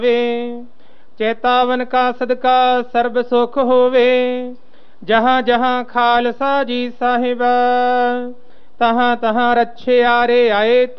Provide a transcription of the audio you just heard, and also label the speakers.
Speaker 1: चेतावन का सदका सर्ब सुख होवे। जहाँ जहाँ खालसा जी साहिबा तहाँ तहाँ रच्छे आरे आए।